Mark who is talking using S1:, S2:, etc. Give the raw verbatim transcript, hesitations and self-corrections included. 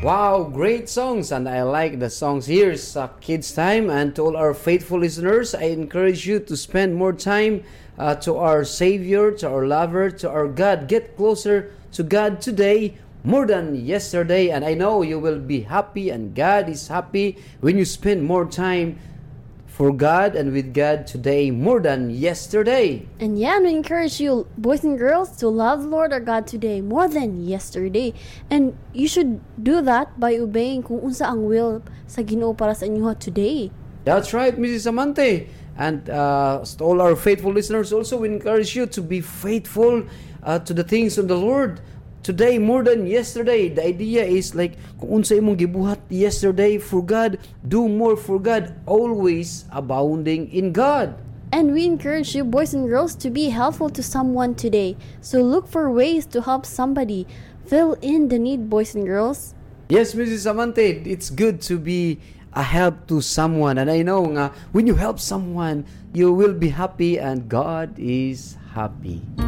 S1: Wow, great songs, and I like the songs. Here's uh, Kids Time, and to all our faithful listeners, I encourage you to spend more time uh, to our Savior, to our lover, to our God. Get closer to God today more than yesterday, and I know you will be happy, and God is happy when you spend more time for God and with God today more than yesterday.
S2: And yeah, and we encourage you, boys and girls, to love the Lord our God today more than yesterday. And you should do that by obeying kung unsa ang will sa Ginoo para sa inyo today.
S1: That's right, Missus Amante. And uh, to all our faithful listeners, also we encourage you to be faithful uh, to the things of the Lord today more than yesterday. The idea is like kung unsa imong gibuhat yesterday for God, do more for God, always abounding in God.
S2: And we encourage you, boys and girls, to be helpful to someone today. So look for ways to help somebody. Fill in the need, boys and girls.
S1: Yes, Missus Amante, it's good to be a help to someone. And I know nga, when you help someone, you will be happy and God is happy.